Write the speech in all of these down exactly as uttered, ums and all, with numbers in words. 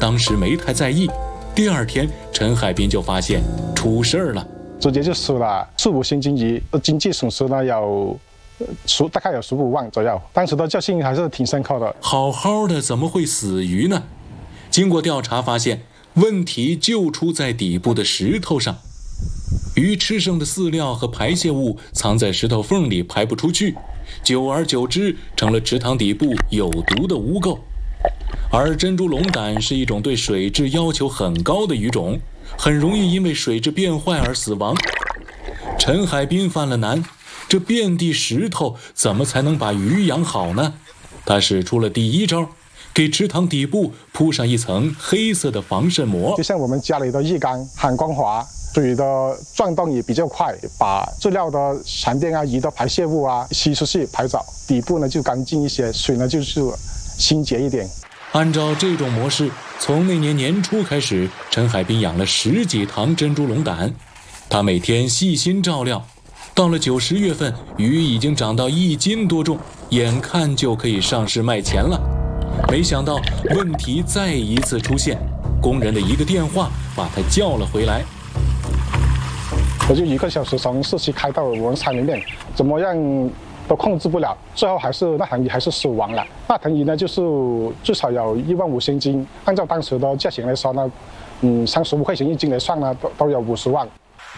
当时没太在意。第二天，陈海滨就发现出事儿了， 直接就死了。四五星金鱼经济损失呢有十大概有十五万左右，当时的教训还是挺深刻的。 好好的怎么会死鱼呢？经过调查发现，问题就出在底部的石头上。鱼吃剩的饲料和排泄物藏在石头缝里排不出去，久而久之成了池塘底部有毒的污垢。而珍珠龙胆是一种对水质要求很高的鱼种，很容易因为水质变坏而死亡。陈海滨犯了难，这遍地石头怎么才能把鱼养好呢？他使出了第一招，给池塘底部铺上一层黑色的防渗膜， 就像我们家里的浴缸，很光滑，水的转动也比较快，把饲料的残便啊、鱼的排泄物啊吸出去排走，底部呢就干净一些，水呢就是清洁一点。 按照这种模式，从那年年初开始，陈海滨养了十几塘珍珠龙胆。他每天细心照料，到了九十月份，鱼已经长到一斤多重，眼看就可以上市卖钱了。没想到问题再一次出现，工人的一个电话把他叫了回来。 我就一个小时从市区开到我们厂里面，怎么样都控制不了，最后还是那塘鱼还是死亡了。那塘鱼呢，就是至少有一万五千斤，按照当时的价钱来说呢，嗯，三十五块钱一斤来算呢，都都有五十万。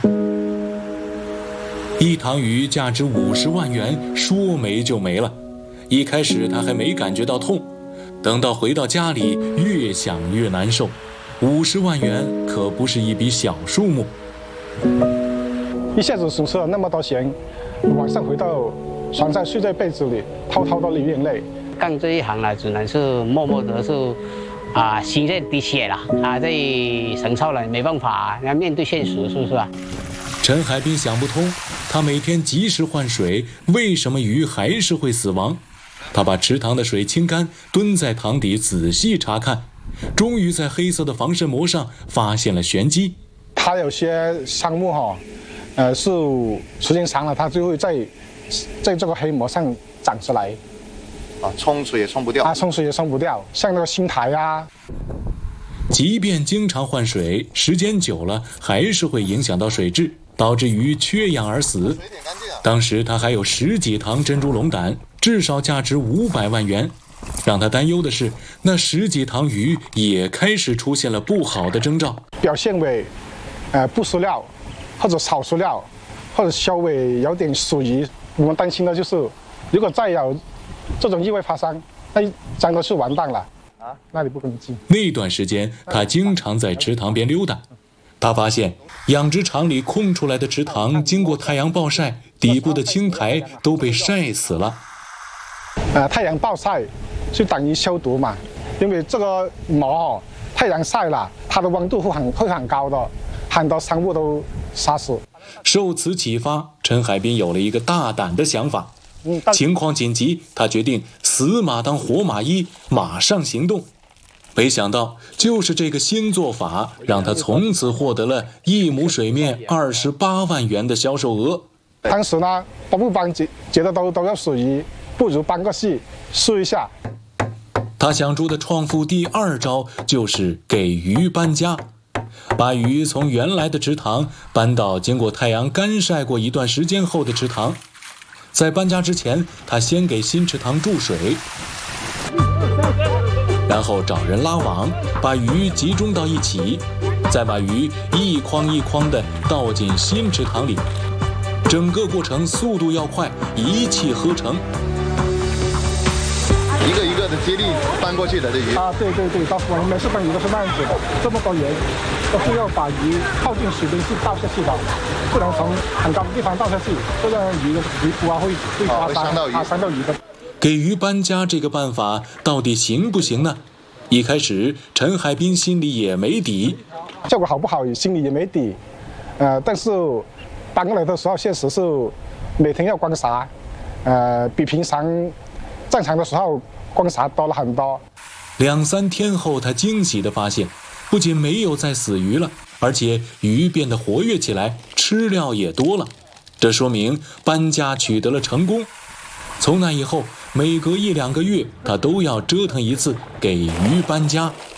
一塘鱼价值五十万元，说没就没了。一开始他还没感觉到痛，等到回到家里，越想越难受。五十万元可不是一笔小数目。 一下子损失了那么多钱，晚上回到床上睡在被子里，偷偷的流眼泪。 干这一行呢，只能是默默的是啊，心在滴血了啊，这承受了，没办法，要面对现实，是不是啊？ 陈海滨想不通，他每天及时换水，为什么鱼还是会死亡？他把池塘的水清干，蹲在塘底仔细查看，终于在黑色的防渗膜上发现了玄机。 它有些生物哈、哦，呃，是时间长了，它就会在在这个黑膜上长出来。 啊，冲水也冲不掉。 啊，冲水也冲不掉，像那个青苔啊。 即便经常换水，时间久了还是会影响到水质，导致鱼缺氧而死。当时他还有十几塘珍珠龙胆，至少价值五百万元。让他担忧的是，那十几塘鱼也开始出现了不好的征兆， 表现为，呃，不饲料，或者少饲料，或者稍微有点属于我们担心的就是，如果再有这种意外发生，那真的是完蛋了啊！那你不跟进。 那段时间，他经常在池塘边溜达。他发现养殖场里空出来的池塘，经过太阳暴晒，底部的青苔都被晒死了。 呃，太阳暴晒就等于消毒嘛，因为这个膜哦，太阳晒了，它的温度会很会很高的，很多生物都杀死。 受此启发，陈海滨有了一个大胆的想法。情况紧急，他决定死马当活马医，马上行动。没想到，就是这个新做法，让他从此获得了一亩水面二十八万元的销售额。 当时呢，帮不帮觉觉得都都要属于，不如帮个戏试一下。 他想出的创富第二招就是给鱼搬家，把鱼从原来的池塘搬到经过太阳干晒过一段时间后的池塘。在搬家之前，他先给新池塘注水，然后找人拉网，把鱼集中到一起，再把鱼一筐一筐地倒进新池塘里。整个过程速度要快，一气呵成。 一个一个的接力搬过去的这鱼啊，对对对，到我们每次搬鱼都是那样子的，这么多人都是要把鱼靠近水边去倒下去的，不能从很高的地方倒下去，这样鱼的皮肤啊会会刮伤啊，伤到鱼的。 给鱼搬家这个办法到底行不行呢？一开始陈海滨心里也没底， 效果好不好心里也没底，呃，但是搬过来的时候确实是每天要观察，呃，比平常正常的时候观察多了很多。 两三天后，他惊喜地发现，不仅没有再死鱼了，而且鱼变得活跃起来，吃料也多了。这说明搬家取得了成功。从那以后，每隔一两个月，他都要折腾一次给鱼搬家。